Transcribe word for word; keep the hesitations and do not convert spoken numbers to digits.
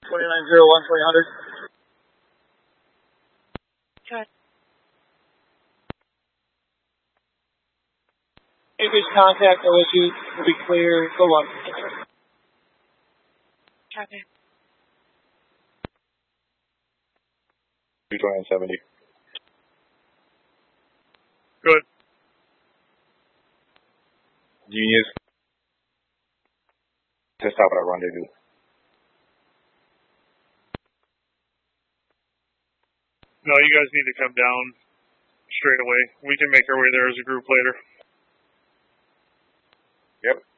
twenty-nine zero one three hundred. Good. Increase contact O S U will be clear. Go on. Copy. two twenty-nine seventy. Good. Genius. To stop at rendezvous. No, you guys need to come down straight away. We can make our way there as a group later. Yep.